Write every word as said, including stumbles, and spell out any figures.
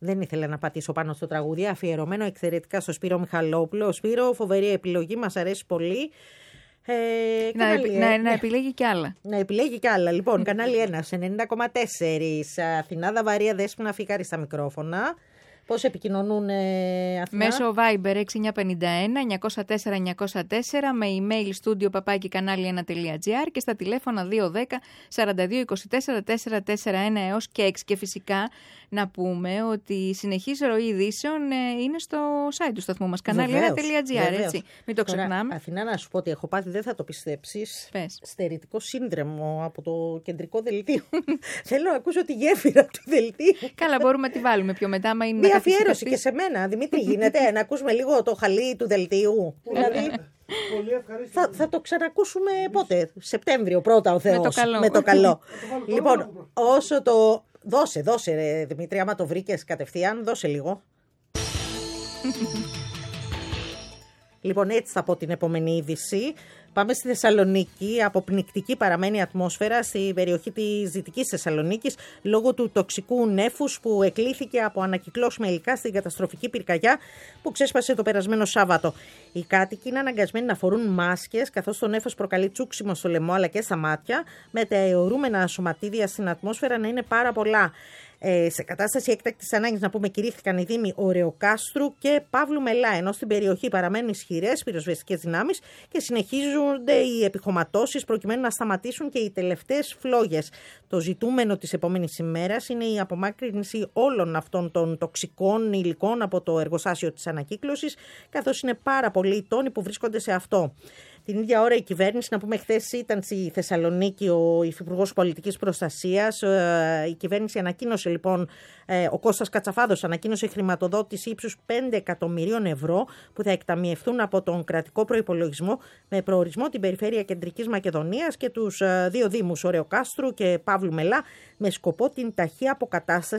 Δεν ήθελα να πατήσω πάνω στο τραγούδι. Αφιερωμένο εξαιρετικά στο Σπύρο Μιχαλόπουλο. Σπύρο, φοβερή επιλογή, μας αρέσει πολύ. Ε, να, κανάλι, επι, να, ε, να ναι. επιλέγει κι άλλα. Να επιλέγει κι άλλα. Λοιπόν, κανάλι ένα, ενενήντα κόμμα τέσσερα. Αθηνά Δαβαρία, Δέσποινα Φικάρη στα μικρόφωνα. Πώς επικοινωνούν, ε, Αθηνά? Μέσω Viber έξι εννιά πέντε ένα εννιακόσια τέσσερα εννιακόσια τέσσερα, με email studio παπάκι κανάλι ένα τελεία τζι άρ και στα τηλέφωνα δύο δέκα σαράντα δύο είκοσι τέσσερα τετρακόσια σαράντα ένα έως και έξι. Και φυσικά να πούμε ότι η συνεχής ροή ειδήσεων ε, είναι στο site του σταθμού μας, κανάλι ένα τελεία τζι άρ, έτσι. Μην το ξεχνάμε. Τώρα, Αθηνά, να σου πω ότι έχω πάθει, δεν θα το πιστέψεις. Πες. Στερητικό σύνδρομο από το κεντρικό δελτίο. Θέλω να ακούσω τη γέφυρα του δελτίου. Καλά, μπορούμε να τη βάλουμε πιο μετά. Μα είναι Μία αφιέρωση και σε μένα, Δημήτρη, γίνεται να ακούσουμε λίγο το χαλί του δελτίου. Δηλαδή, θα, θα το ξανακούσουμε πότε, Σεπτέμβριο πρώτα ο Θεός. Με το καλό. Με το καλό. Λοιπόν, όσο το... Δώσε, δώσε ρε Δημήτρη, άμα το βρήκες κατευθείαν, δώσε λίγο. Λοιπόν, έτσι θα πω την επόμενη είδηση. Πάμε στη Θεσσαλονίκη. Αποπνικτική παραμένει η ατμόσφαιρα στην περιοχή της Δυτικής Θεσσαλονίκης λόγω του τοξικού νέφους που εκλήθηκε από ανακυκλώσιμα υλικά στην καταστροφική πυρκαγιά που ξέσπασε το περασμένο Σάββατο. Οι κάτοικοι είναι αναγκασμένοι να φορούν μάσκες καθώς το νέφος προκαλεί τσούξιμο στο λαιμό αλλά και στα μάτια, με τα αιωρούμενα σωματίδια στην ατμόσφαιρα να είναι πάρα πολλά. Ε, σε κατάσταση έκτακτης ανάγκης, να πούμε, κηρύχθηκαν οι δήμοι Ωρεοκάστρου και Παύλου Μελά, ενώ στην περιοχή παραμένουν ισχυρές πυροσβεστικές δυνάμεις και συνεχίζονται οι επιχωματώσεις προκειμένου να σταματήσουν και οι τελευταίες φλόγες. Το ζητούμενο της επόμενης ημέρας είναι η απομάκρυνση όλων αυτών των τοξικών υλικών από το εργοστάσιο της ανακύκλωσης, καθώς είναι πάρα πολλοί οι τόνοι που βρίσκονται σε αυτό. Την ίδια ώρα η κυβέρνηση, να πούμε, χθες ήταν στη Θεσσαλονίκη ο Υφυπουργός Πολιτικής Προστασίας. Η κυβέρνηση ανακοίνωσε λοιπόν, ο Κώστας Κατσαφάδος ανακοίνωσε χρηματοδότηση ύψους πέντε εκατομμυρίων ευρώ που θα εκταμιευθούν από τον κρατικό προϋπολογισμό με προορισμό την περιφέρεια Κεντρικής Μακεδονίας και τους δύο δήμους Ωρεοκάστρου και Παύλου Μελά, με σκοπό την ταχεία αποκατάσταση